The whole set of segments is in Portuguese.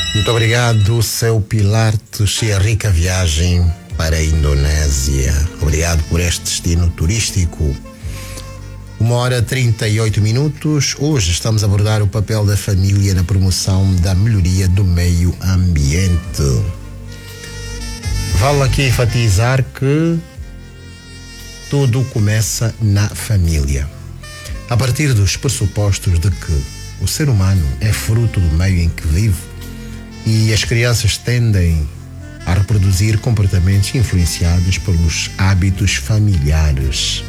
Muito obrigado, seu Pilatos, e a rica viagem para a Indonésia. Obrigado por este destino turístico. 1h38. Hoje estamos a abordar o papel da família na promoção da melhoria do meio ambiente. Vale aqui enfatizar que tudo começa na família. A partir dos pressupostos de que o ser humano é fruto do meio em que vive e as crianças tendem a reproduzir comportamentos influenciados pelos hábitos familiares.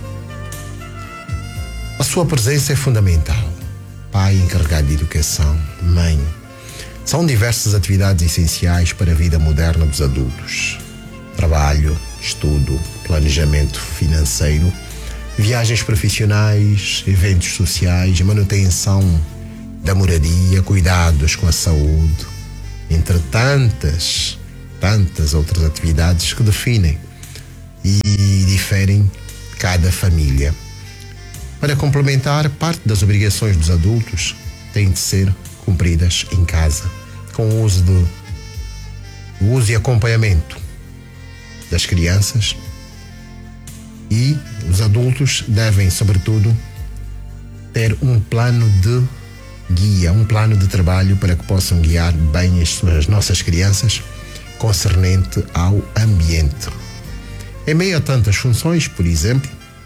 A sua presença é fundamental. Pai encarregado de educação, mãe, são diversas atividades essenciais para a vida moderna dos adultos. Trabalho, estudo, planejamento financeiro, viagens profissionais, eventos sociais, manutenção da moradia, cuidados com a saúde, entre tantas outras atividades que definem e diferem cada família. Para complementar, parte das obrigações dos adultos têm de ser cumpridas em casa, com o uso e acompanhamento das crianças, e os adultos devem, sobretudo, ter um plano de guia, um plano de trabalho para que possam guiar bem as nossas crianças concernente ao ambiente. Em meio a tantas funções, por exemplo,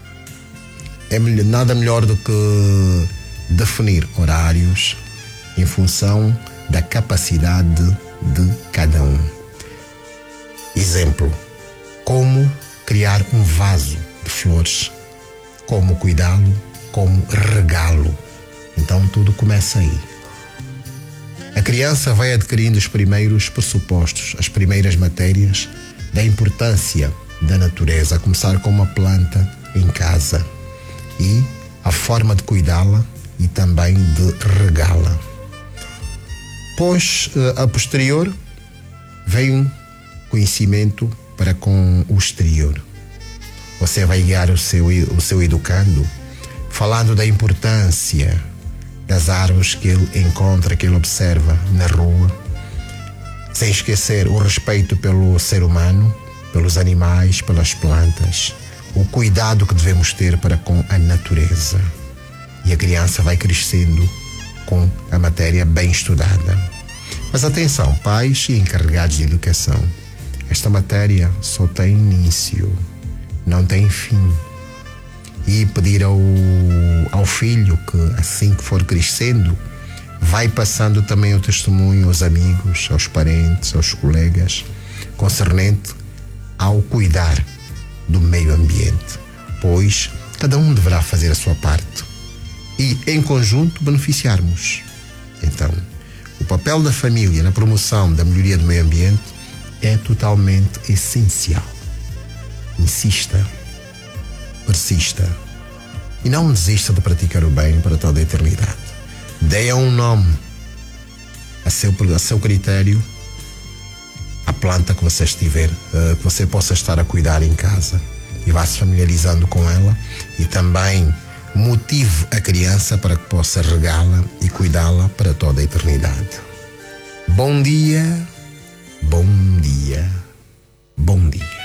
nada melhor do que definir horários em função da capacidade de cada um. Exemplo, como criar um vaso de flores, como cuidá-lo, como regá-lo. Então tudo começa aí. A criança vai adquirindo os primeiros pressupostos, as primeiras matérias da importância da natureza, a começar com uma planta em casa e a forma de cuidá-la e também de regá-la. Pois, a posterior, vem um conhecimento para com o exterior. Você vai guiar o seu educando, falando da importância das árvores que ele encontra, que ele observa na rua, sem esquecer o respeito pelo ser humano, pelos animais, pelas plantas, o cuidado que devemos ter para com a natureza. E a criança vai crescendo com a matéria bem estudada. Mas atenção, pais e encarregados de educação, esta matéria só tem início, não tem fim. E pedir ao filho que, assim que for crescendo, vai passando também o testemunho aos amigos, aos parentes, aos colegas, concernente ao cuidar do meio ambiente, pois cada um deverá fazer a sua parte e, em conjunto, beneficiarmos. Então, o papel da família na promoção da melhoria do meio ambiente é totalmente essencial. Insista, persista e não desista de praticar o bem para toda a eternidade. Dê um nome a seu critério à planta que você estiver, que você possa estar a cuidar em casa, e vá se familiarizando com ela, e também motive a criança para que possa regá-la e cuidá-la para toda a eternidade. Bom dia, bom dia, bom dia.